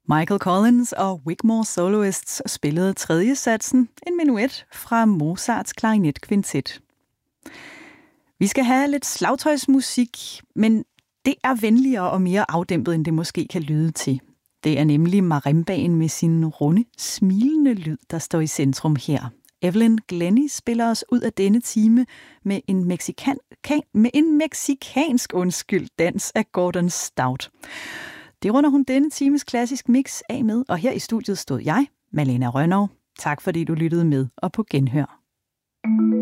Michael Collins og Wigmore Soloists spillede tredje satsen, en menuet fra Mozarts klarinetkvintet. Vi skal have lidt slagtøjsmusik, men det er venligere og mere afdæmpet, end det måske kan lyde til. Det er nemlig marimbaen med sin runde, smilende lyd, der står i centrum her. Evelyn Glennie spiller os ud af denne time med en mexikansk dans af Gordon Stout. Det runder hun denne times klassisk mix af med, og her i studiet stod jeg, Malene Rønnow. Tak fordi du lyttede med, og på genhør.